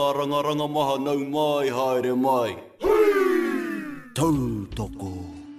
Ranga maha nau mai haere mai. Tau toko.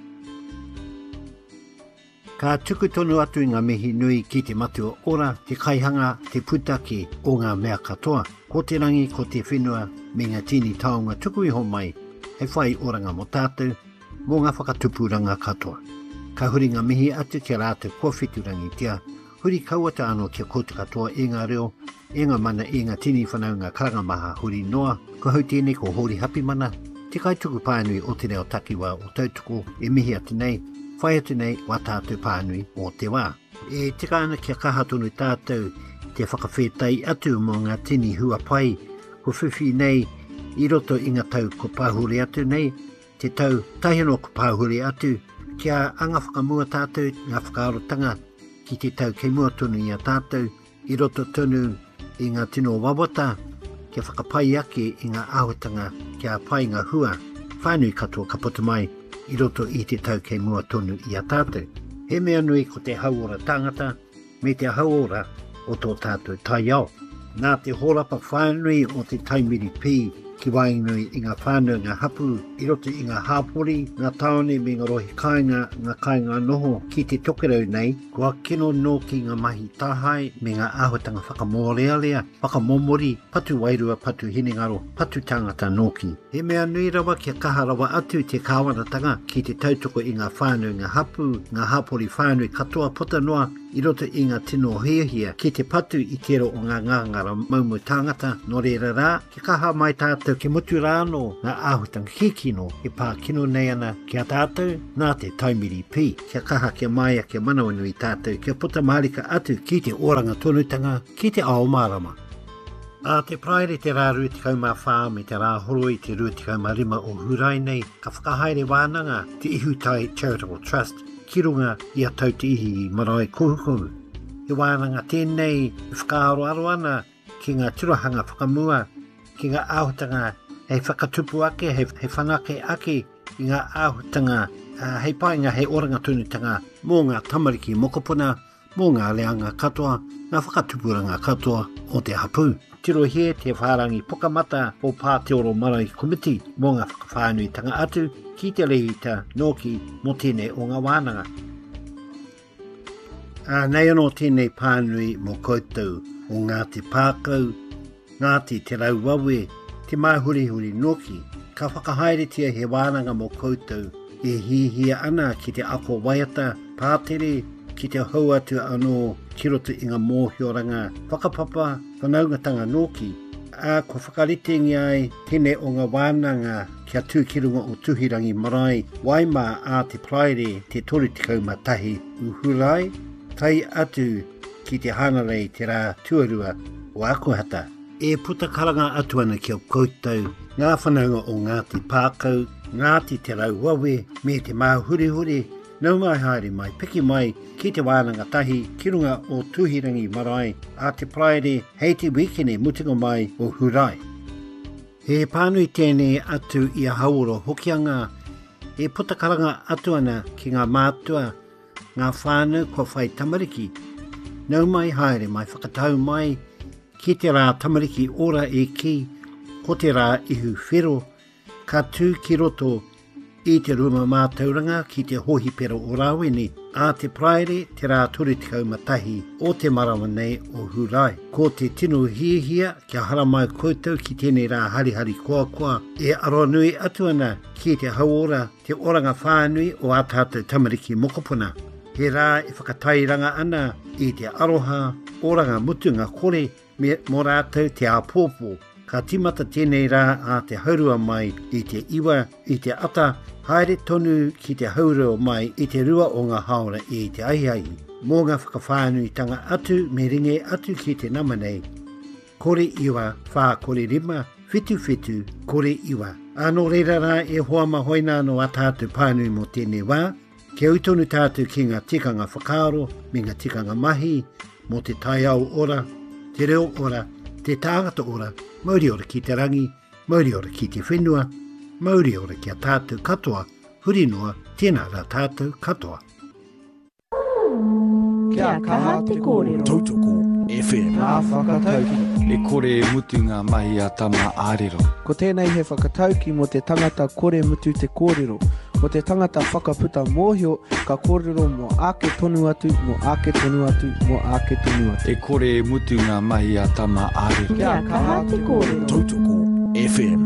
Ka tuku tonu atu i ngā mihi nui ki te matua ora, te kaihanga, te putaki o ngā mea katoa. Ko te rangi, ko te whenua, me ngā tini taonga tuku iho mai, hei whai oranga mo tātou, mō ngā whakatupuranga katoa. Ka huri ngā mihi atu ki rātou kua whiturangi tia, huri kauata anō kia koutu katoa e ngā reo, e ngā mana e ngā tini whanau ngā karangamaha huri noa, ko hau tēnei ko hori hapi mana, te kaituku pānui o te reo takiwa o tautoko e mihi atu nei, whai atu nei wa tātou pānui o te wā. E tika ana kia kaha tonu tātou te whakawhetai atu mō ngā tini hua pai, ko whiwhi nei i roto i ngā tau ko pāhuri atu nei, te tau tahino ko pāhuri atu, kia anga whakamua tātou ngā whakaarotanga ki te tau kei mua tonu i a tātou, i roto tonu i ngā tino wawata, kia whakapai ake i ngā ahotanga kia pai ngā hua, whānui katoa ka puta mai, i roto i te tau kei mua tonu i a tātou. He mea nui ko te hauora tangata, me te hauora o tō tātou tai ao. Nā te horapa whānui o te taimiri pī, ki wainui i ngā whānau ngā hapu, i roto i ngā hāpori, ngā taone me ngā rohi ngā kāinga noho ki te tokerau nei, kua kino no ki ngā mahi tāhai me ngā āhuatanga whakamōrealea, whakamomori, patu wairua, patu hinengaro, patu tangata noki. He mea nui rawa kia kaha rawa atu te kāwanatanga ki te tautoko i ngā whānau ngā hapu, ngā hāpori whānui katoa puta noa, i roto i ngā tino hiahia ki te patu i kero o ngā ngāngara maumu tāngata no reira rā, ki kaha mai tātou ke mutu rāno ngā āhutanga hikino e pā kino nei ana kia tātou nā te taimiri pī. Kia kaha kia maia kia manawanui tātou kia puta marika atu ki te oranga tonutanga ki te aomārama. A te praere te rā rutikau mā whā me te rā horo i te rutikau mā rima o hurai nei, ka whakahaere wānanga te Ihutai Charitable Trust, ki runga i a tau te ihi i marae kohukohu. He wānanga tēnei i whakaaro aro ana ki ngā tirohanga whakamua, ki ngā āhutanga hei whakatupu ake, hei whanake ake i ngā āhutanga, hei painga hei oranga tunutanga mō ngā tamariki mokopuna, mō ngā leanga katoa, ngā whakatupuranga katoa o te hapu. Tiro he te whārangi pokamata o Pāteoro Marae Komiti mō ngā whakawhānui tanga atu ki te lehita noki mo tēnei o ngā wānanga. Nei anō tēnei pānui mō koutou o Ngāti Pākau, Ngāti Te Rauwawe, te māhurihuri noki, ka whakahaeretia he wānanga mō koutou e hihia ana ki te ako waiata, pātere, ki te hauatu anō ki roto i ngā mōhioranga, whakapapa, whanaungatanga noki, ko whakaritengi ai tēnei o ngā wānanga kia tūkirunga o Tuhirangi Marae, Waimā a te praere te torutikau matahi uhurai, tai atu ki te hanarei te rā tuarua o Akuhata. E putakaranga atu ana ki o koutou, ngā whanaunga o Ngāti Pākau, Ngāti Te Rauwawe, me te māhurihuri, nau mai haere mai, piki mai ki te wānanga tahi, ki runga o Tuhirangi Marae, a te praere hei te wikene mutinga mai o Hurai. He pānui tēnei atu i a hauoro hokianga, e putakaranga atu ana ki ngā mātua, ngā whānau kua whai tamariki. Nau mai haere mai whakatau mai, ki te rā tamariki ora e ki, ko te rā ihu whiro, ka tū ki roto i te ruma mātauranga ki te hohi pero o Rāweni, a te praere te rā torutikau matahi o te marawa nei o Hurai. Ko te tino hiehia kia haramai koutou ki tēnei rā harihari koa, e aroa nui atu ana ki te hauora te oranga whānui o a tātou tamariki mokopuna. He rā e whakatairanga ana i te aroha, oranga mutunga kore me mō rātou te āpōpō. Ka timata tēnei rā a te haurua mai i te iwa, i te ata, haere tonu ki te haurua mai i te rua o ngā haora i te aiahi. Mō ngā whakawhānui tanga atu me ringe atu ki te namanei. Kore iwa, whā kore rima, whitu whitu, kore iwa. Anō reira rā e hoa mahoina no a tātou pānui mō tēnei wā, ke uitonu tātou ki ngā tikanga whakaaro, me ngā tikanga mahi, mō te tai au ora, te reo ora, te tāngata ora, mauri ora ki te rangi, mauri ora ki te whenua, mauri ora ki a tātou katoa, huri noa, tēnā rā tātou katoa. Kia kaha te kōrero. Tautoko FM. Nā whakatau ki E kore mutu ngā mahi a tama ārero. Ko tēnei he whakatauki mo te tangata kore mutu te kōrero. Ko te tangata whakaputa mōhio ka kōrero mo ake tonu atu, mo ake tonu atu, mo ake tonu atu. E kore mutu ngā mahi a tama ārero. Kia kaha te kōrero. Tautoko FM.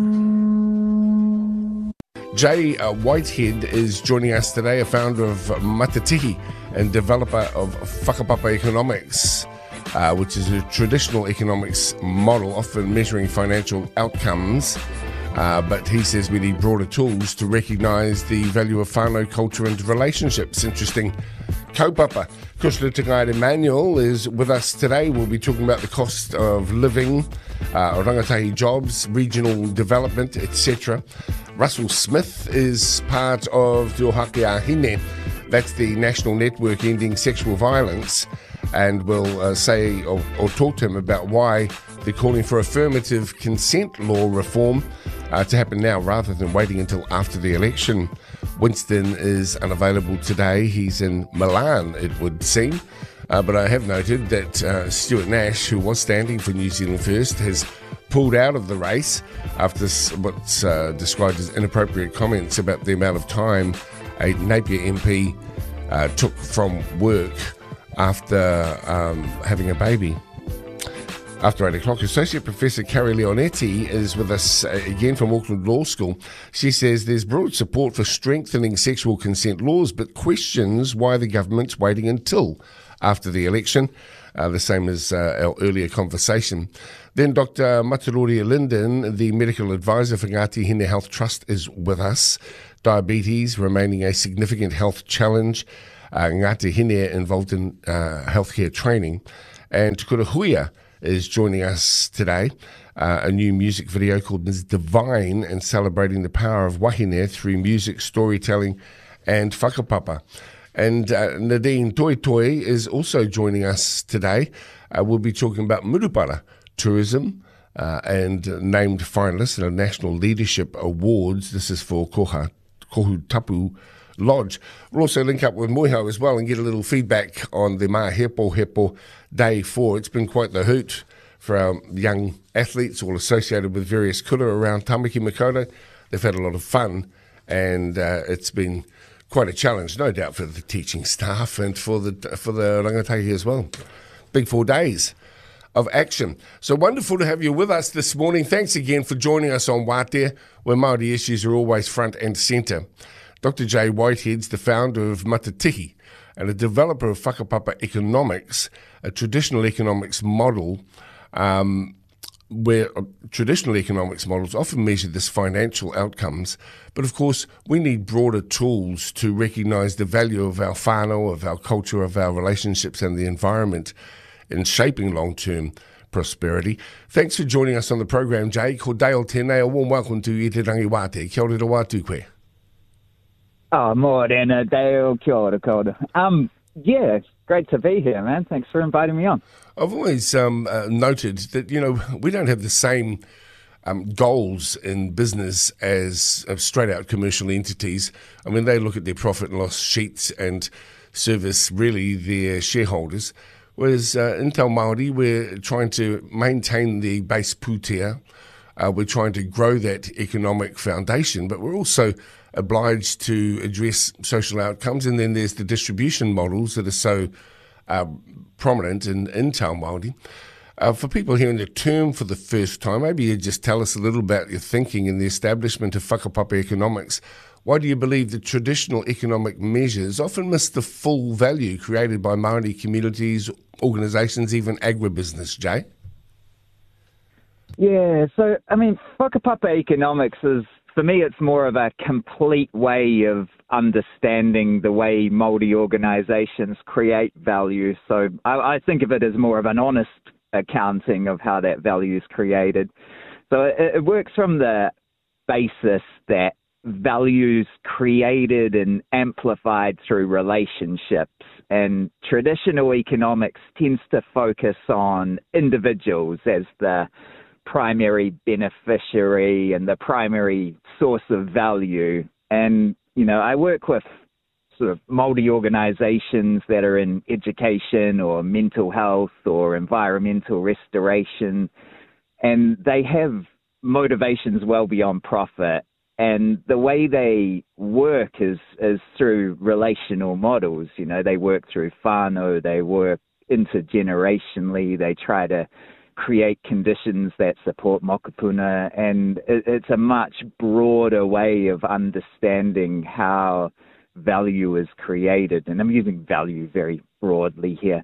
Jay Whitehead is joining us today, a founder of Matatihi and developer of Whakapapa Economics, which is a traditional economics model, often measuring financial outcomes. But he says we need broader tools to recognise the value of whānau culture and relationships. Interesting kaupapa. Kushla Tangaire Emmanuel is with us today. We'll be talking about the cost of living, rangatahi jobs, regional development, etc. Russell Smith is part of Te Ohake a Hine. That's the national network ending sexual violence. And we'll say or talk to him about why they're calling for affirmative consent law reform to happen now rather than waiting until after the election. Winston is unavailable today. He's in Milan, it would seem. But I have noted that Stuart Nash, who was standing for New Zealand First, has pulled out of the race after what's described as inappropriate comments about the amount of time a Napier MP took from work after having a baby. After 8 o'clock, Associate Professor Carrie Leonetti is with us again from Auckland Law School. She says there's broad support for strengthening sexual consent laws, but questions why the government's waiting until after the election, the same as our earlier conversation. Then Dr. Mataroria Linden, the medical advisor for Ngāti Hine Health Trust, is with us. Diabetes remaining a significant health challenge. Ngāti Hine involved in healthcare training. And Te Kura Huia is joining us today. A new music video called Ms. Divine, and celebrating the power of wahine through music, storytelling and whakapapa. And Nadine Toi Toi is also joining us today. We'll be talking about Murupara tourism and named finalist in a National Leadership Awards. This is for Kohu Tapu Lodge. We'll also link up with Moiho as well and get a little feedback on the Mā Hepo Day 4. It's been quite the hoot for our young athletes, all associated with various kura around Tamaki Makaurau. They've had a lot of fun, and it's been quite a challenge, no doubt, for the teaching staff and for the rangatahi as well. Big 4 days of action. So wonderful to have you with us this morning. Thanks again for joining us on Wātea, where Māori issues are always front and centre. Dr. Jay Whitehead's the founder of Matatihi and a developer of Whakapapa Economics, a traditional economics model where traditional economics models often measure this financial outcomes. But of course, we need broader tools to recognise the value of our whānau, of our culture, of our relationships and the environment in shaping long-term prosperity. Thanks for joining us on the program, Jay. Ko Dale tēnei, a warm welcome to I Te Rangi Wātea. Kia ora wātu koe. Oh, morena, Dale, kia ora, kia ora. Yeah, great to be here, man. Thanks for inviting me on. I've always noted that, we don't have the same goals in business as straight-out commercial entities. I mean, they look at their profit and loss sheets and service, really, their shareholders. Whereas in Te Māori, we're trying to maintain the base pūtea. We're trying to grow that economic foundation, but we're also obliged to address social outcomes. And then there's the distribution models that are so prominent in Te Māori. For people hearing the term for the first time, maybe you just tell us a little about your thinking in the establishment of whakapapa economics. Why do you believe that traditional economic measures often miss the full value created by Māori communities, organisations, even agribusiness, Jay? Yeah, so, I mean, whakapapa economics is, for me, it's more of a complete way of understanding the way Māori organisations create value. So I think of it as more of an honest accounting of how that value is created. So it works from the basis that values created and amplified through relationships, and traditional economics tends to focus on individuals as the primary beneficiary and the primary source of value. And, I work with sort of Māori organisations that are in education or mental health or environmental restoration, and they have motivations well beyond profit. And the way they work is through relational models. You know, they work through whānau, they work intergenerationally, they try to create conditions that support mokopuna, and it's a much broader way of understanding how value is created. And I'm using value very broadly here.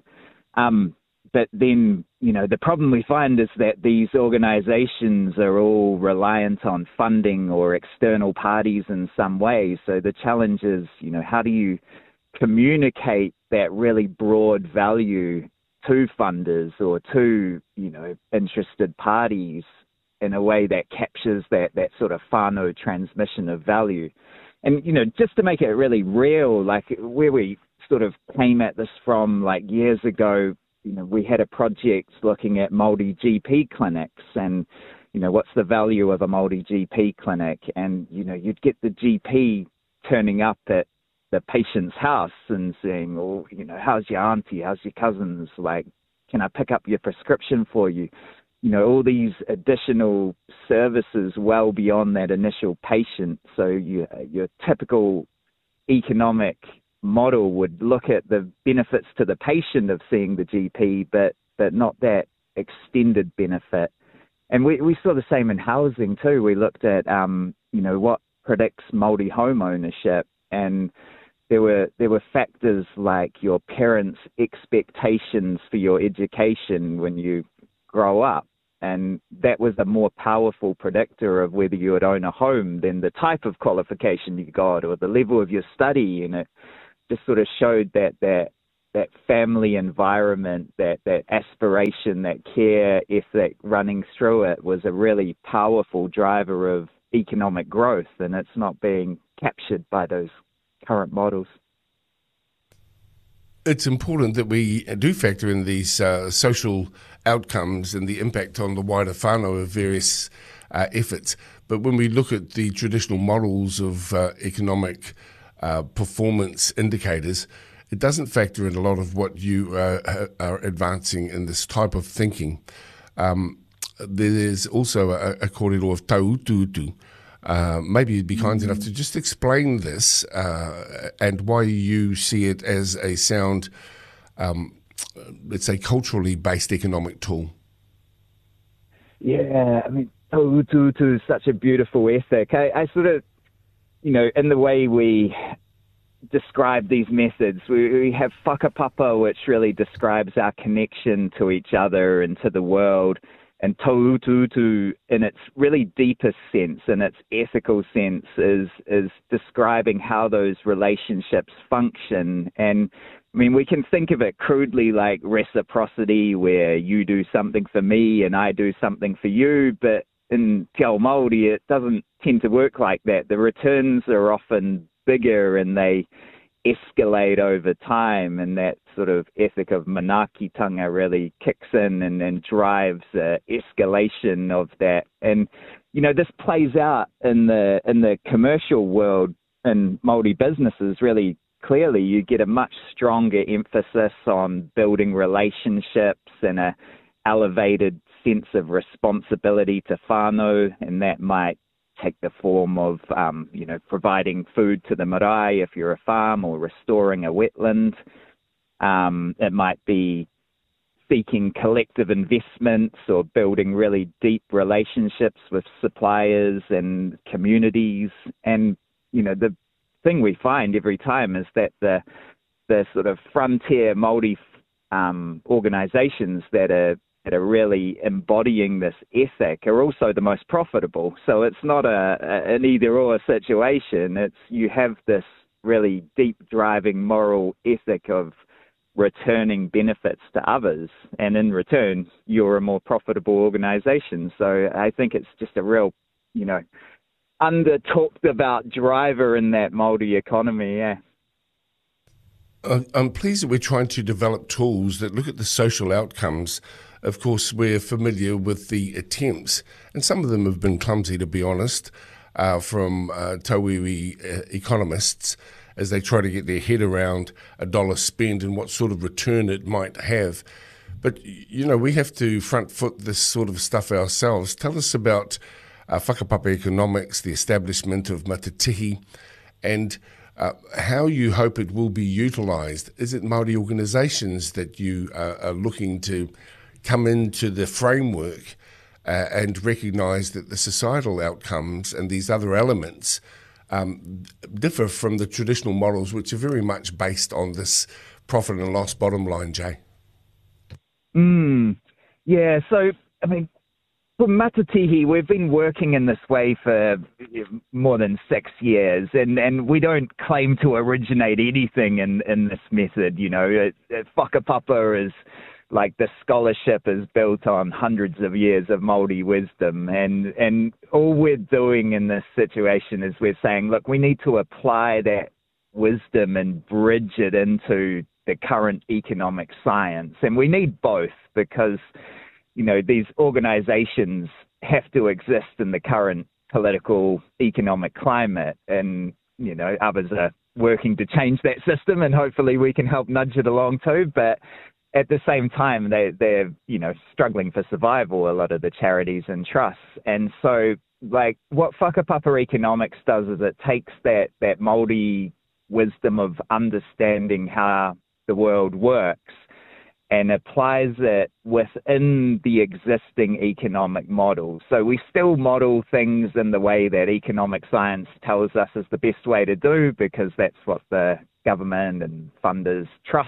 But then, you know, the problem we find is that these organizations are all reliant on funding or external parties in some way. So the challenge is, you know, how do you communicate that really broad value to funders or to, you know, interested parties in a way that captures that sort of whānau transmission of value? And, you know, just to make it really real, like where we sort of came at this from, like years ago, you know, we had a project looking at Māori GP clinics and, you know, what's the value of a Māori GP clinic? And, you know, you'd get the GP turning up at the patient's house and saying, oh, you know, how's your auntie? How's your cousins? Like, can I pick up your prescription for you? You know, all these additional services well beyond that initial patient. So your typical economic model would look at the benefits to the patient of seeing the GP, but not that extended benefit. And we saw the same in housing too. We looked at, you know, what predicts Māori home ownership, and there were factors like your parents' expectations for your education when you grow up. And that was a more powerful predictor of whether you would own a home than the type of qualification you got or the level of your study. And it just sort of showed that family environment, that aspiration, that care ethic running through it was a really powerful driver of economic growth, and it's not being captured by those current models. It's important that we do factor in these social outcomes and the impact on the wider whānau of various efforts. But when we look at the traditional models of economic performance indicators, it doesn't factor in a lot of what you are advancing in this type of thinking. There's also a kōrero of taututu. Maybe you'd be kind enough to just explain this and why you see it as a sound, let's say, culturally based economic tool. Yeah, I mean, taututu is such a beautiful ethic. I sort of, you know, in the way we describe these methods, we have whakapapa, which really describes our connection to each other and to the world, and taututu, in its really deepest sense, in its ethical sense, is describing how those relationships function. And I mean, we can think of it crudely like reciprocity, where you do something for me and I do something for you, but in Te Ao Māori, it doesn't tend to work like that. The returns are often bigger and they escalate over time, and that sort of ethic of manaakitanga really kicks in and drives escalation of that. And, you know, this plays out in the commercial world in Māori businesses really clearly. You get a much stronger emphasis on building relationships and a elevated sense of responsibility to whānau, and that might take the form of, you know, providing food to the marae if you're a farm, or restoring a wetland. It might be seeking collective investments or building really deep relationships with suppliers and communities. And, you know, the thing we find every time is that the sort of frontier Māori organizations that are really embodying this ethic are also the most profitable. So it's not an either-or situation. It's you have this really deep driving moral ethic of returning benefits to others, and in return, you're a more profitable organization. So I think it's just a real, you know, under-talked about driver in that Māori economy, yeah. I'm pleased that we're trying to develop tools that look at the social outcomes. Of course, we're familiar with the attempts, and some of them have been clumsy, to be honest, from tauiwi economists as they try to get their head around a dollar spent and what sort of return it might have. But, we have to front foot this sort of stuff ourselves. Tell us about whakapapa economics, the establishment of Matatihi, and how you hope it will be utilised. Is it Māori organisations that you are looking to come into the framework and recognise that the societal outcomes and these other elements differ from the traditional models, which are very much based on this profit and loss bottom line, Jay? Yeah, so, I mean, for Matatihi, we've been working in this way for more than 6 years, and we don't claim to originate anything in this method. Whakapapa is like the scholarship is built on hundreds of years of Māori wisdom, and all we're doing in this situation is we're saying, look, we need to apply that wisdom and bridge it into the current economic science, and we need both because these organizations have to exist in the current political economic climate, and others are working to change that system, and hopefully we can help nudge it along too. But at the same time, they're struggling for survival, a lot of the charities and trusts. And so, like, what whakapapa economics does is it takes that Māori wisdom of understanding how the world works and applies it within the existing economic model. So we still model things in the way that economic science tells us is the best way to do, because that's what the government and funders trust.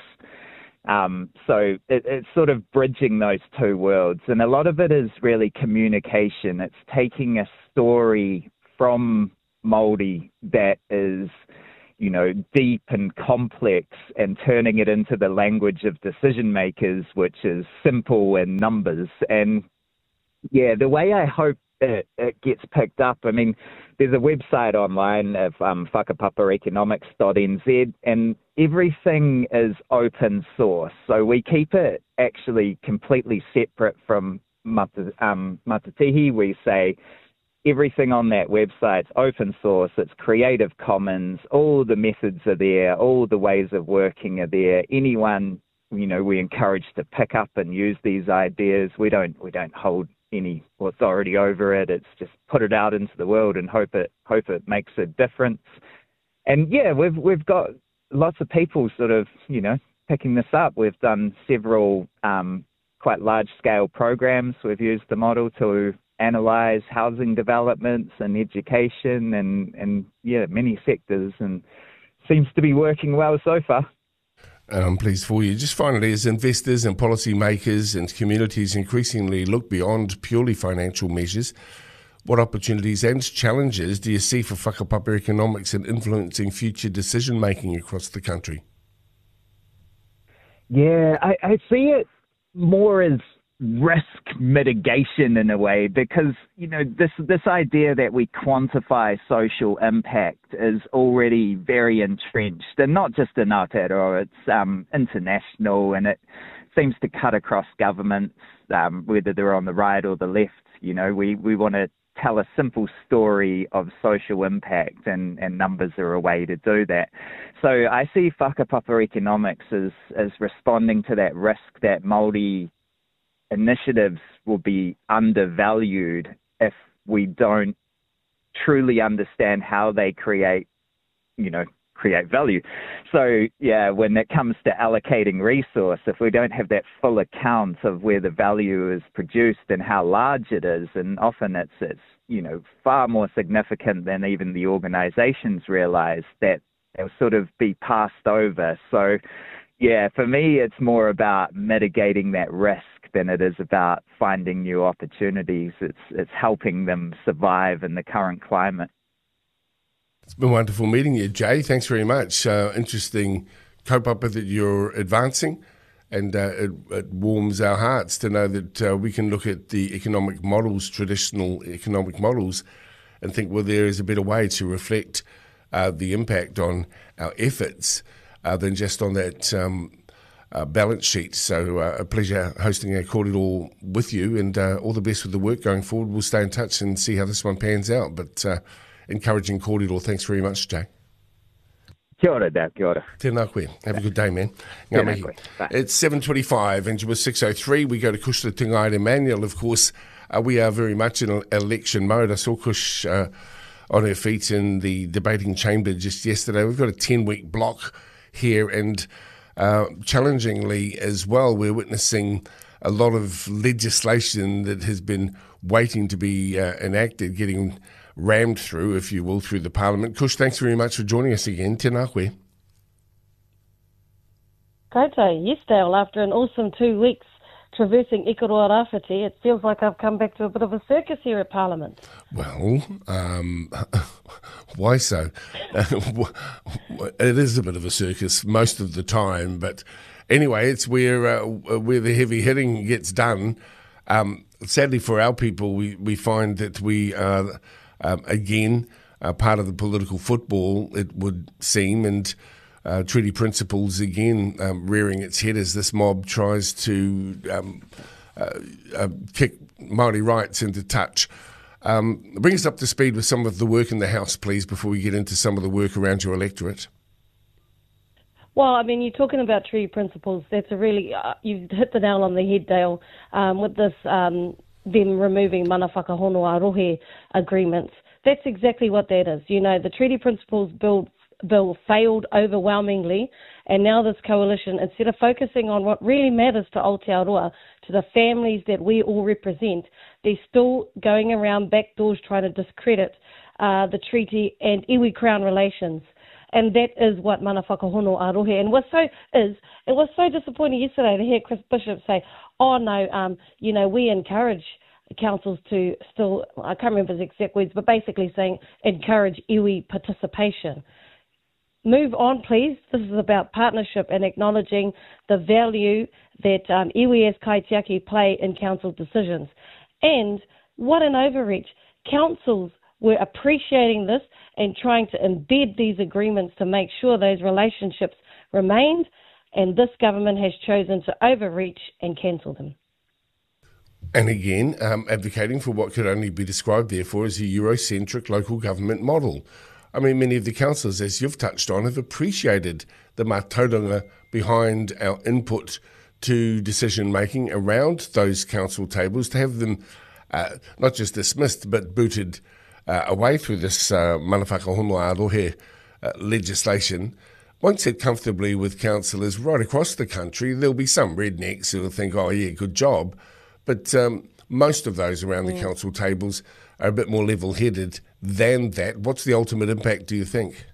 So it's sort of bridging those two worlds. And a lot of it is really communication. It's taking a story from Māori that is, deep and complex, and turning it into the language of decision makers, which is simple and numbers. And yeah, the way I hope it gets picked up, I mean, there's a website online of whakapapaeconomics.nz, and everything is open source. So we keep it actually completely separate from Matatihi. We say everything on that website's open source, it's Creative Commons, all the methods are there, all the ways of working are there. Anyone, we encourage to pick up and use these ideas. We don't hold any authority over it. It's just put it out into the world and hope it makes a difference. And yeah, we've got lots of people sort of, picking this up. We've done several quite large scale programs. We've used the model to analyze housing developments and education and many sectors, and seems to be working well so far. I'm pleased for you. Just finally, as investors and policymakers and communities increasingly look beyond purely financial measures, what opportunities and challenges do you see for whakapapa economics in influencing future decision making across the country? Yeah, I see it more as risk mitigation in a way, because this idea that we quantify social impact is already very entrenched, and not just in Aotearoa, it's international, and it seems to cut across governments, whether they're on the right or the left. We want to tell a simple story of social impact, and numbers are a way to do that. So I see whakapapa economics as responding to that risk that Māori initiatives will be undervalued if we don't truly understand how they create value. So yeah, when it comes to allocating resource, if we don't have that full account of where the value is produced and how large it is, and often it's far more significant than even the organizations realize, that they'll sort of be passed over. So yeah, for me, it's more about mitigating that risk than it is about finding new opportunities. It's helping them survive in the current climate. It's been wonderful meeting you, Jay. Thanks very much. Interesting kaupapa that you're advancing, and it warms our hearts to know that we can look at the economic models, traditional economic models, and think, well, there is a better way to reflect the impact on our efforts than just on that balance sheet. So a pleasure hosting a kōrero with you, and all the best with the work going forward. We'll stay in touch and see how this one pans out, but encouraging kōrero. Thanks very much, Jay. Kia ora, Dale. Kia ora. Tēnā koe. Have a good day, man. Ngā Tēnā mihi. koe. Bye. It's 7:25 and with 6:03 we go to Kush Tungai Emmanuel. Of course, we are very much in election mode. I saw Kush on her feet in the debating chamber just yesterday. We've got a 10-week block here, and challengingly as well, we're witnessing a lot of legislation that has been waiting to be enacted, getting rammed through, if you will, through the Parliament. Kush, thanks very much for joining us again. Tēnā koe. Koutou, yes, Dale, after an awesome 2 weeks traversing Ikaroa Rāwhiti, it feels like I've come back to a bit of a circus here at Parliament. Well, why so? It is a bit of a circus most of the time, but anyway, it's where the heavy hitting gets done. Sadly for our people, we find that we are, again, part of the political football, it would seem, and treaty principles again rearing its head as this mob tries to kick Māori rights into touch. Bring us up to speed with some of the work in the House, please, before we get into some of the work around your electorate. Well, I mean, you're talking about treaty principles. That's a really, you've hit the nail on the head, Dale, with this, them removing mana whakahonua rohe agreements. That's exactly what that is. You know, the treaty principles bill failed overwhelmingly, and now this coalition, instead of focusing on what really matters to Aotearoa, to the families that we all represent, they're still going around back doors trying to discredit the treaty and iwi Crown relations. And that is what mana whakahono arohe. And it was so disappointing yesterday to hear Chris Bishop say, oh no, you know, we encourage councils to still, I can't remember his exact words, but basically saying encourage iwi participation. Move on, please. This is about partnership and acknowledging the value that iwi as kaitiaki play in council decisions. And what an overreach. Councils were appreciating this and trying to embed these agreements to make sure those relationships remained, and this government has chosen to overreach and cancel them. And again, advocating for what could only be described, therefore, as a Eurocentric local government model. I mean, many of the councillors, as you've touched on, have appreciated the mātauranga behind our input to decision-making around those council tables, to have them not just dismissed, but booted away through this mana whakahonua arohe legislation. Won't sit comfortably with councillors right across the country. There'll be some rednecks who will think, oh yeah, good job. But most of those around the council tables are a bit more level-headed than that. What's the ultimate impact, do you think?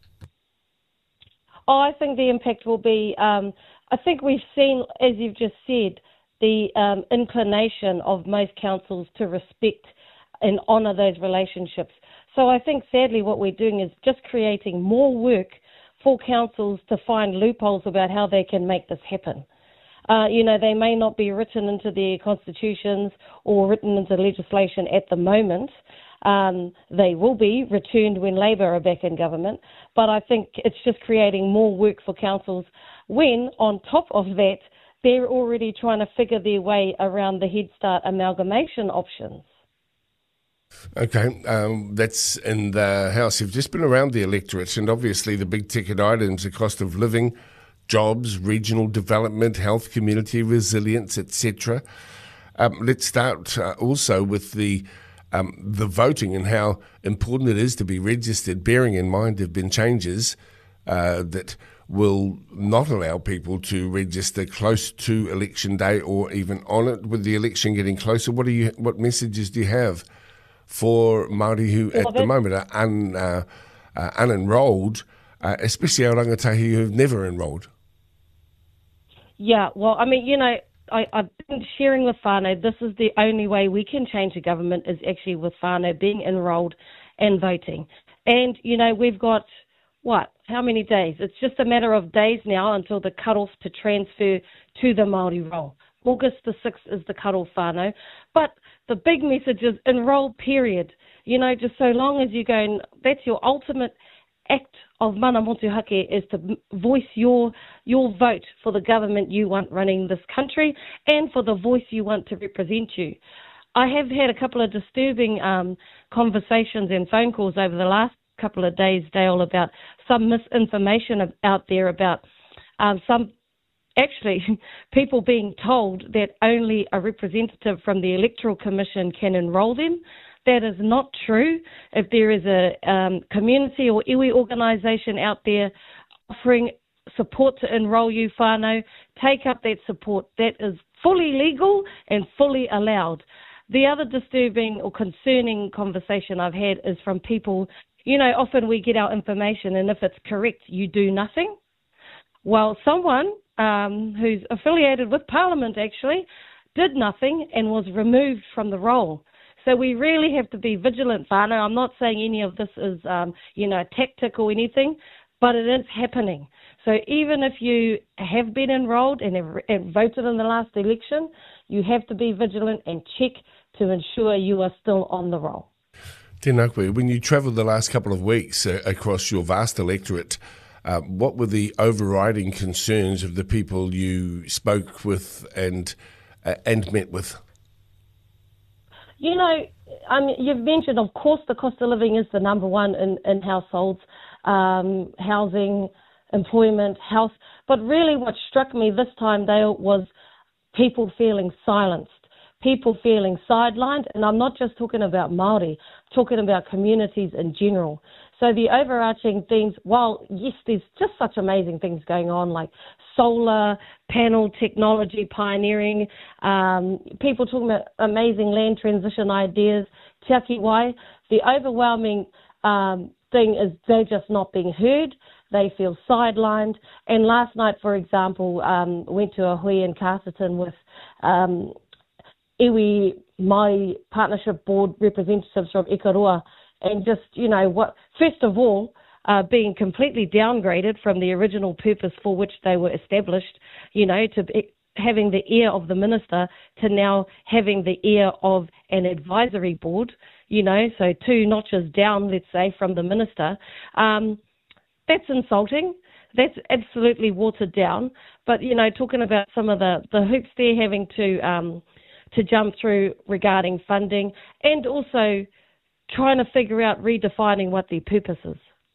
Oh, I think the impact will be, I think we've seen, as you've just said, the inclination of most councils to respect and honour those relationships. So I think, sadly, what we're doing is just creating more work for councils to find loopholes about how they can make this happen. You know, they may not be written into their constitutions or written into legislation at the moment. They will be returned when Labour are back in government. But I think it's just creating more work for councils when, on top of that, they're already trying to figure their way around the Head Start amalgamation options. Okay, that's in the House. You've just been around the electorate, and obviously the big ticket items, the cost of living, jobs, regional development, health, community resilience, etc. Let's start also with the voting and how important it is to be registered, bearing in mind there have been changes that will not allow people to register close to election day or even on it. With the election getting closer, what messages do you have for Māori who at the moment are unenrolled, especially our rangatahi who have never enrolled? Yeah, well, I mean, you know, I've been sharing with whānau, this is the only way we can change the government is actually with whānau being enrolled and voting. And, you know, we've got, how many days? It's just a matter of days now until the cut-off to transfer to the Māori roll. August the 6th is the cut-off whānau. But the big message is enroll, period. You know, just so long as you go, and that's your ultimate act of mana motuhake is to voice your vote for the government you want running this country and for the voice you want to represent you. I have had a couple of disturbing conversations and phone calls over the last couple of days, Dale, about some misinformation out there about some people being told that only a representative from the Electoral Commission can enrol them. That is not true. If there is a community or iwi organisation out there offering support to enrol you, whānau, take up that support. That is fully legal and fully allowed. The other disturbing or concerning conversation I've had is from people, often we get our information and if it's correct, you do nothing. Well, someone who's affiliated with Parliament actually did nothing and was removed from the role. So we really have to be vigilant, whānau. I'm not saying any of this is, a tactic or anything, but it is happening. So even if you have been enrolled and have voted in the last election, you have to be vigilant and check to ensure you are still on the roll. Tēnā koe, when you travelled the last couple of weeks across your vast electorate, what were the overriding concerns of the people you spoke with and met with? You've mentioned, of course, the cost of living is the number one in households, housing, employment, health. But really what struck me this time, Dale, was people feeling silenced, people feeling sidelined. And I'm not just talking about Māori, I'm talking about communities in general. So the overarching things, while yes, there's just such amazing things going on, like solar panel technology pioneering, people talking about amazing land transition ideas, Te Aki Wai, the overwhelming thing is they're just not being heard. They feel sidelined. And last night, for example, went to a hui in Casterton with iwi Māori Partnership Board representatives from Ikaroa, and just, first of all, being completely downgraded from the original purpose for which they were established, to having the ear of the minister to now having the ear of an advisory board, so 2 notches down, let's say, from the minister. That's insulting. That's absolutely watered down. But, talking about some of the hoops they're having to jump through regarding funding, and also trying to figure out redefining what their purpose is.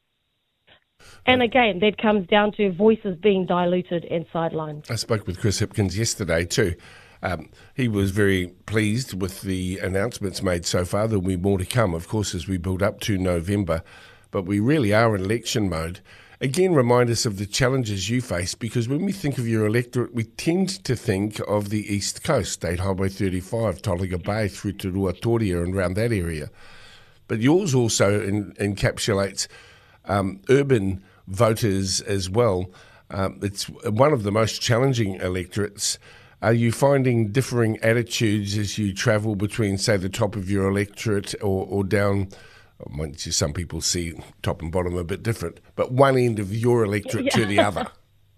And again, that comes down to voices being diluted and sidelined. I spoke with Chris Hipkins yesterday too. He was very pleased with the announcements made so far. There'll be more to come, of course, as we build up to November. But we really are in election mode. Again, remind us of the challenges you face, because when we think of your electorate, we tend to think of the East Coast, State Highway 35, Tolaga Bay through to Ruatoria and around that area. But yours also encapsulates urban voters as well. It's one of the most challenging electorates. Are you finding differing attitudes as you travel between, say, the top of your electorate or down? Some people see top and bottom a bit different, but one end of your electorate to the other.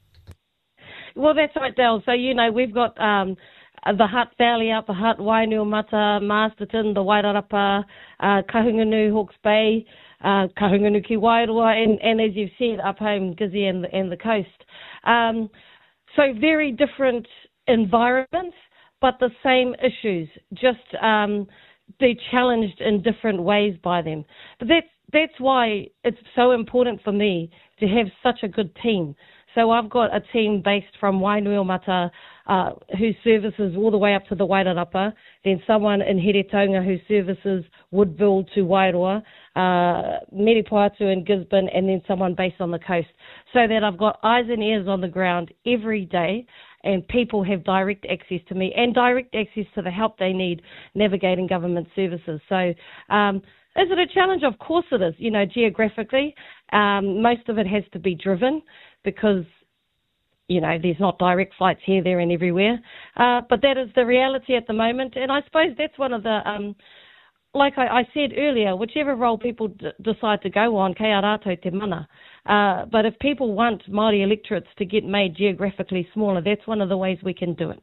Well, that's right, Dale. So, we've got the Hutt Valley, Upper Hutt, Wainuiomata, Masterton, the Wairarapa, Kahungunu, Hawke's Bay, Kahungunu ki Wairoa, and as you've said, up home, Gizzy and the coast. So very different environments, but the same issues, just they're challenged in different ways by them. But that's why it's so important for me to have such a good team. So I've got a team based from Wainuiomata who services all the way up to the Wairarapa, then someone in Heretaunga who services Woodville to Wairoa, Meripoatu and Gisborne, and then someone based on the coast. So that I've got eyes and ears on the ground every day, and people have direct access to me and direct access to the help they need navigating government services. So is it a challenge? Of course it is. Geographically, most of it has to be driven because, there's not direct flights here, there and everywhere. But that is the reality at the moment. And I suppose that's one of the, like I said earlier, whichever role people decide to go on, kei a rātou te mana. But if people want Māori electorates to get made geographically smaller, that's one of the ways we can do it.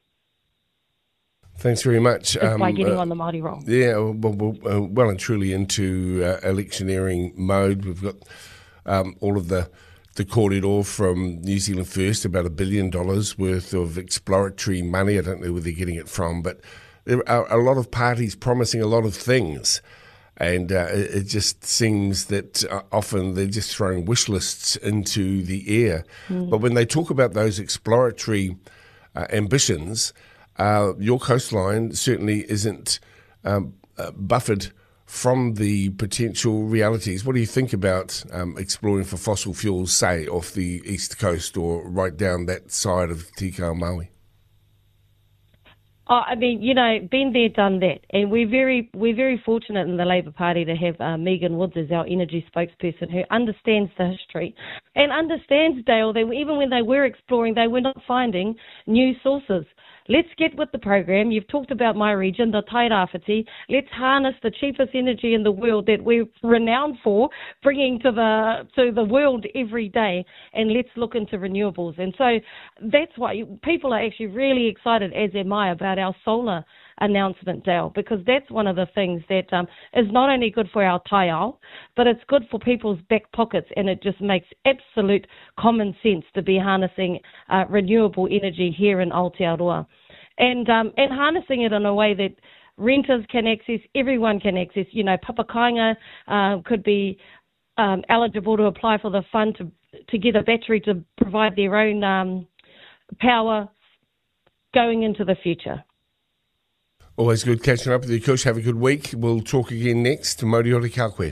Thanks very much. Just by getting on the Māori roll. Yeah, well and truly into electioneering mode. We've got all of the kōrero from New Zealand First, about $1 billion worth of exploratory money. I don't know where they're getting it from, but there are a lot of parties promising a lot of things. And it just seems that often they're just throwing wish lists into the air. But when they talk about those exploratory ambitions, your coastline certainly isn't buffered from the potential realities. What do you think about exploring for fossil fuels, say, off the east coast or right down that side of Te Kao Maui? Oh, I mean, been there, done that, and we're very fortunate in the Labour Party to have Megan Woods as our energy spokesperson, who understands the history and understands, Dale, that even when they were exploring, they were not finding new sources. Let's get with the program. You've talked about my region, the Tairāwhiti. Let's harness the cheapest energy in the world that we're renowned for bringing to the world every day, and let's look into renewables. And so that's why people are actually really excited, as am I, about our solar announcement, Dale, because that's one of the things that is not only good for our taiao, but it's good for people's back pockets, and it just makes absolute common sense to be harnessing renewable energy here in Aotearoa. And harnessing it in a way that renters can access, everyone can access. Papa Kāinga could be eligible to apply for the fund to get a battery to provide their own power going into the future. Always good catching up with you, Kush. Have a good week. We'll talk again next. Moriori kia koe.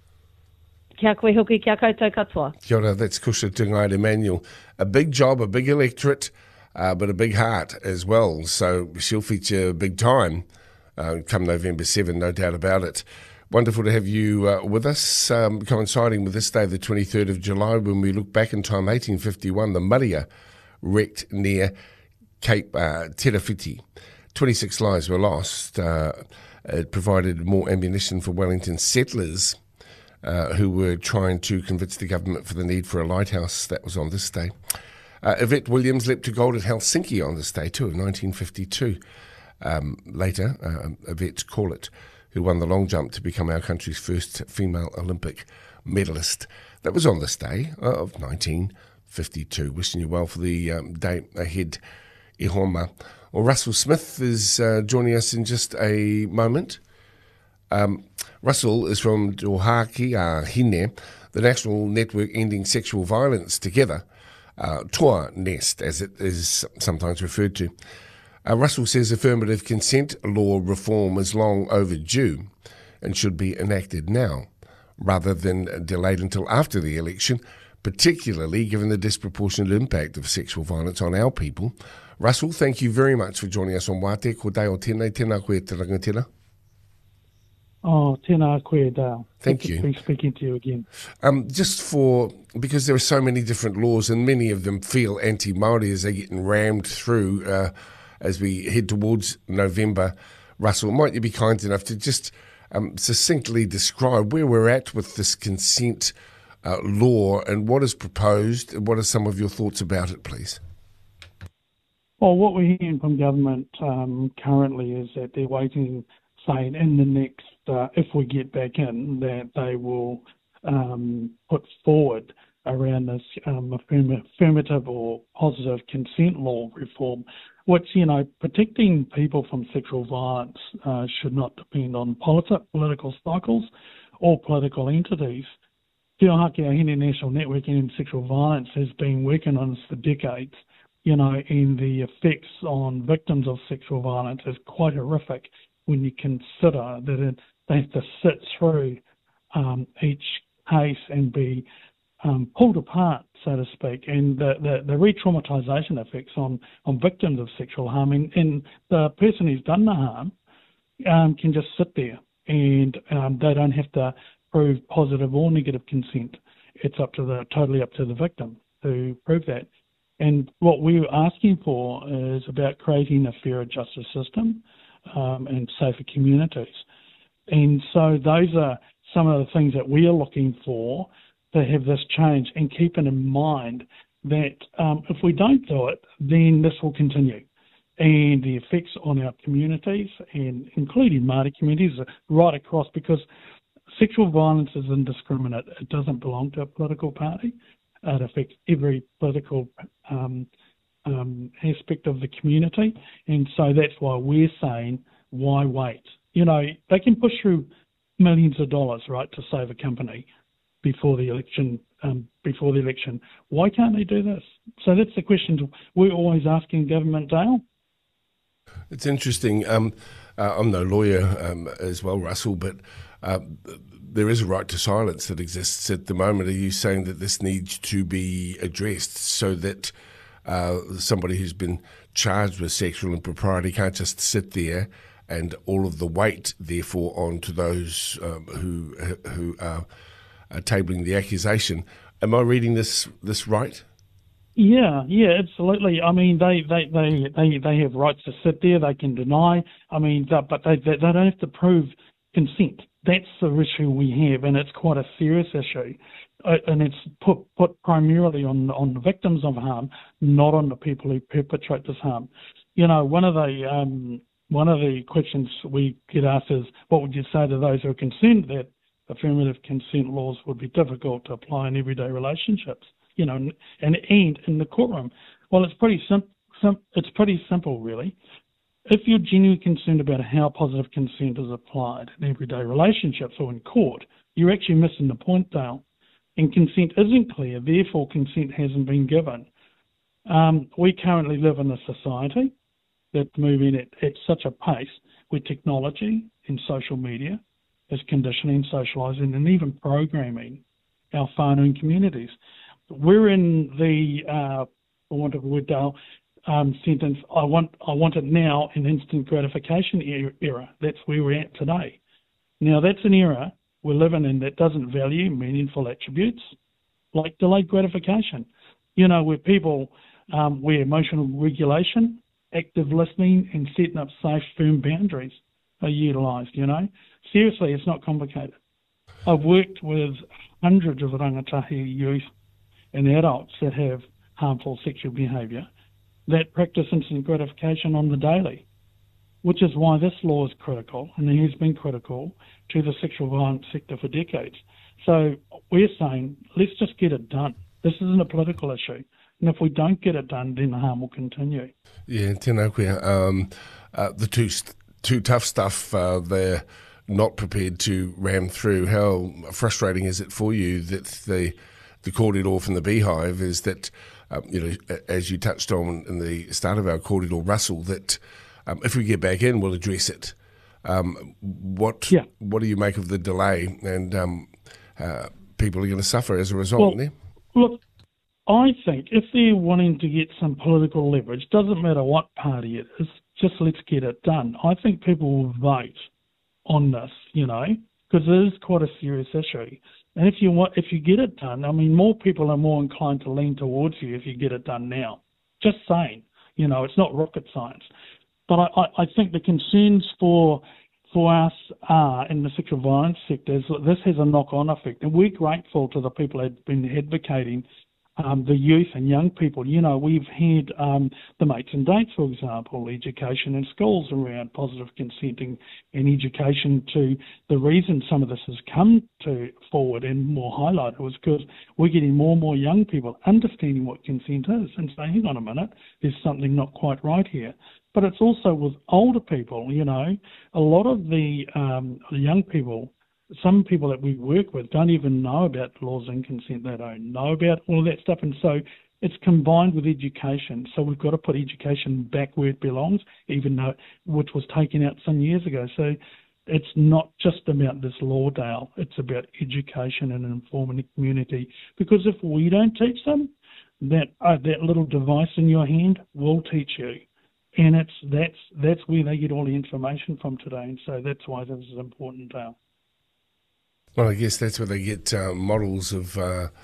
Kia koe hoki, kia koutou katoa. Kia ora, that's Kusha Tungaire Emmanuel. A big job, a big electorate, but a big heart as well. So she'll feature big time come November 7, no doubt about it. Wonderful to have you with us, coinciding with this day, the 23rd of July, when we look back in time, 1851, the Maria wrecked near Cape Terafiti. 26 lives were lost. It provided more ammunition for Wellington settlers who were trying to convince the government for the need for a lighthouse. That was on this day. Yvette Williams leapt to gold at Helsinki on this day too, in 1952. Later, Yvette Corlett, who won the long jump to become our country's first female Olympic medalist. That was on this day of 1952. Wishing you well for the day ahead, Ihoma. Well, Russell Smith is joining us in just a moment. Russell is from Dohaki Hine, the National Network Ending Sexual Violence Together, Toa Nest, as it is sometimes referred to. Russell says affirmative consent law reform is long overdue and should be enacted now, rather than delayed until after the election, particularly given the disproportionate impact of sexual violence on our people. Russell, thank you very much for joining us on Wate. Ko dai o tēnei, tēnā koe te rangatira. Oh, tēnā koe, Dale. Thank you. Be speaking to you again. Because there are so many different laws and many of them feel anti-Māori as they're getting rammed through as we head towards November. Russell, might you be kind enough to just succinctly describe where we're at with this consent law and what is proposed, and what are some of your thoughts about it, please? Well, what we're hearing from government currently is that they're waiting, saying in the next, if we get back in, that they will put forward around this affirmative or positive consent law reform, which, protecting people from sexual violence should not depend on political cycles or political entities. Te Ohaki Ahine National Network Ending Sexual Violence has been working on this for decades, and the effects on victims of sexual violence is quite horrific when you consider that they have to sit through each case and be pulled apart, so to speak, and the re-traumatisation effects on victims of sexual harm, and the person who's done the harm can just sit there and they don't have to prove positive or negative consent. It's totally up to the victim to prove that. And what we're asking for is about creating a fairer justice system and safer communities. And so those are some of the things that we are looking for to have this change, and keeping in mind that if we don't do it, then this will continue. And the effects on our communities, and including Māori communities, are right across, because sexual violence is indiscriminate. It doesn't belong to a political party. It affects every political aspect of the community. And so that's why we're saying, why wait? They can push through millions of dollars, right, to save a company before the election. Why can't they do this? So that's the question we're always asking government, Dale. It's interesting. I'm no lawyer as well, Russell, but there is a right to silence that exists at the moment. Are you saying that this needs to be addressed so that somebody who's been charged with sexual impropriety can't just sit there and all of the weight, therefore, onto those who are tabling the accusation? Am I reading this right? Yeah, absolutely. I mean, they have rights to sit there. They can deny. I mean, but they don't have to prove consent. That's the issue we have, and it's quite a serious issue. And it's put primarily on the victims of harm, not on the people who perpetrate this harm. You know, one of the questions we get asked is, what would you say to those who are concerned that affirmative consent laws would be difficult to apply in everyday relationships? You know, and in the courtroom. Well, it's pretty simple, really. If you're genuinely concerned about how positive consent is applied in everyday relationships or in court, you're actually missing the point, Dale. And consent isn't clear, therefore consent hasn't been given. We currently live in a society that's moving at such a pace where technology and social media is conditioning, socialising, and even programming our whānau communities. We're in the, for want of a word, Dale, sentence, I want it now, an instant gratification era. That's where we're at today. Now, that's an era we're living in that doesn't value meaningful attributes like delayed gratification. You know, where people, where emotional regulation, active listening, and setting up safe, firm boundaries are utilised, you know. Seriously, it's not complicated. I've worked with hundreds of rangatahi youth and adults that have harmful sexual behaviour that practice instant gratification on the daily, which is why this law is critical, and it has been critical to the sexual violence sector for decades. So we're saying, let's just get it done. This isn't a political issue. And if we don't get it done, then the harm will continue. Yeah, tēnā koe. The two tough stuff they're not prepared to ram through. How frustrating is it for you that the kōrero from the Beehive is that, you know, as you touched on in the start of our kōrero, Russell, that if we get back in, we'll address it. What do you make of the delay, and people are going to suffer as a result? Well, look, I think if they're wanting to get some political leverage, doesn't matter what party it is, just let's get it done. I think people will vote on this, you know, because it is quite a serious issue. And if you get it done, I mean, more people are more inclined to lean towards you if you get it done now. Just saying, you know, it's not rocket science. But I think the concerns for us in the sexual violence sector is that this has a knock-on effect. And we're grateful to the people that have been advocating the youth and young people. You know, we've had the Mates and Dates, for example, education in schools around positive consenting and education to the reason some of this has come to forward and more highlighted was because we're getting more and more young people understanding what consent is and saying, hang on a minute, there's something not quite right here. But it's also with older people, you know, a lot of the young people, some people that we work with don't even know about laws and consent. They don't know about all of that stuff. And so it's combined with education. So we've got to put education back where it belongs, even though which was taken out some years ago. So it's not just about this law, Dale. It's about education and informing the community. Because if we don't teach them, that little device in your hand will teach you. And that's where they get all the information from today. And so that's why this is important, Dale. Well, I guess that's where they get models of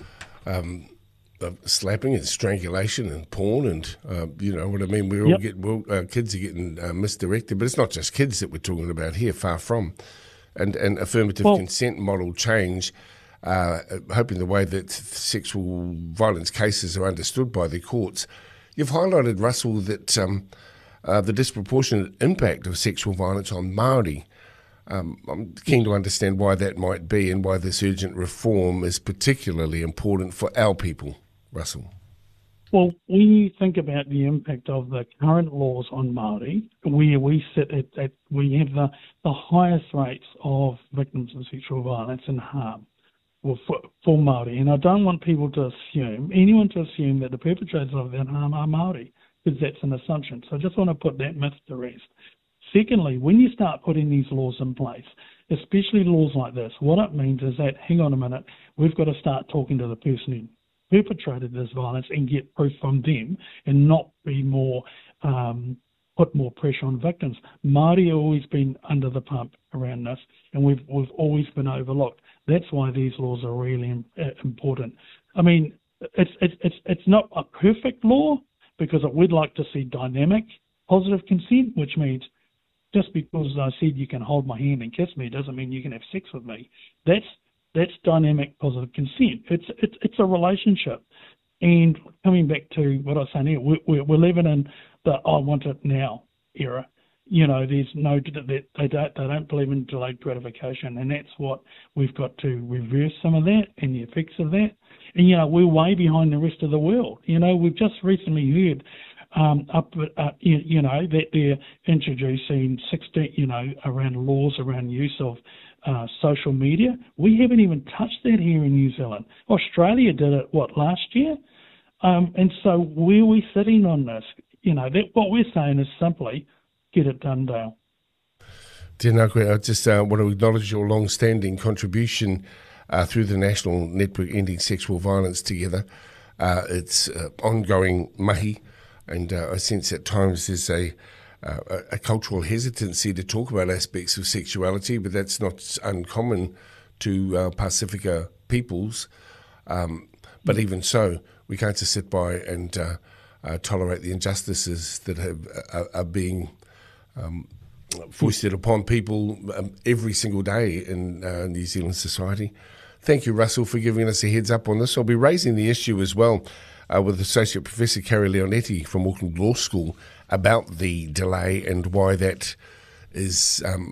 slapping and strangulation and porn and, you know what I mean? We all kids are getting misdirected, but it's not just kids that we're talking about here, far from. And affirmative consent model change, hoping the way that sexual violence cases are understood by the courts. You've highlighted, Russell, that the disproportionate impact of sexual violence on Māori. I'm keen to understand why that might be and why this urgent reform is particularly important for our people, Russell. Well, when you think about the impact of the current laws on Māori, where we sit at we have the highest rates of victims of sexual violence and harm for Māori. And I don't want anyone to assume that the perpetrators of that harm are Māori, because that's an assumption. So I just want to put that myth to rest. Secondly, when you start putting these laws in place, especially laws like this, what it means is that, hang on a minute, we've got to start talking to the person who perpetrated this violence and get proof from them, and not be more put more pressure on victims. Māori have always been under the pump around this, and we've always been overlooked. That's why these laws are really important. I mean, it's not a perfect law, because we'd like to see dynamic positive consent, which means just because I said you can hold my hand and kiss me doesn't mean you can have sex with me. That's dynamic positive consent. It's a relationship. And coming back to what I was saying here, we're living in the I want it now era. You know, there's no, they don't believe in delayed gratification, and that's what we've got to reverse some of that and the effects of that. And you know, we're way behind the rest of the world. You know, we've just recently heard that they're introducing 16, around laws around use of social media. We haven't even touched that here in New Zealand. Australia did it, last year? And so where are we sitting on this? What we're saying is simply, get it done, Dale. Tēnā koe, I just want to acknowledge your long-standing contribution through the National Network Ending Sexual Violence Together. It's ongoing mahi, and I sense at times there's a cultural hesitancy to talk about aspects of sexuality, but that's not uncommon to Pacifica peoples. But even so, we can't just sit by and tolerate the injustices that are being foisted upon people every single day in New Zealand society. Thank you, Russell, for giving us a heads up on this. I'll be raising the issue as well with Associate Professor Carrie Leonetti from Auckland Law School about the delay and why that is